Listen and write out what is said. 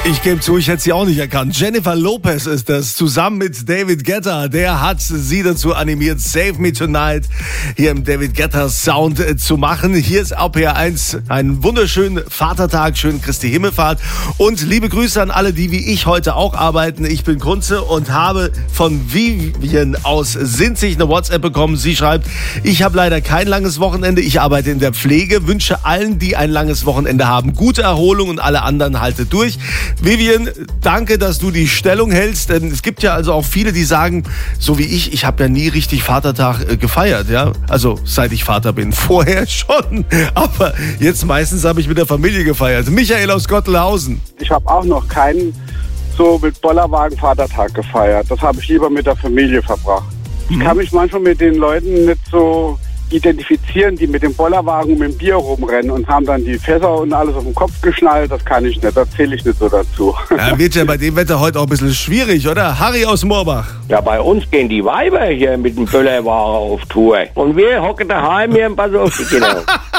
Ich gebe zu, ich hätte sie auch nicht erkannt. Jennifer Lopez ist das, zusammen mit David Guetta. Der hat sie dazu animiert, Save Me Tonight hier im David Guetta Sound zu machen. Hier ist RPR1, einen wunderschönen Vatertag, schönen Christi Himmelfahrt. Und liebe Grüße an alle, die wie ich heute auch arbeiten. Ich bin Kunze und habe von Vivian aus Sinzig eine WhatsApp bekommen. Sie schreibt, ich habe leider kein langes Wochenende. Ich arbeite in der Pflege, wünsche allen, die ein langes Wochenende haben, gute Erholung und alle anderen haltet durch. Vivian, danke, dass du die Stellung hältst, denn es gibt ja also auch viele, die sagen, so wie ich habe ja nie richtig Vatertag gefeiert, ja, also seit ich Vater bin, vorher schon, aber jetzt meistens habe ich mit der Familie gefeiert. Michael aus Gottelhausen. Ich habe auch noch keinen so mit Bollerwagen Vatertag gefeiert, das habe ich lieber mit der Familie verbracht. Ich kann mich manchmal mit den Leuten nicht so identifizieren, die mit dem Bollerwagen und mit dem Bier rumrennen und haben dann die Fässer und alles auf den Kopf geschnallt. Das kann ich nicht, da zähle ich nicht so dazu. Ja, wird ja bei dem Wetter heute auch ein bisschen schwierig, oder? Harry aus Moorbach. Ja, bei uns gehen die Weiber hier mit dem Bollerwagen auf Tour. Und wir hocken daheim hier und passen auf die Kinder.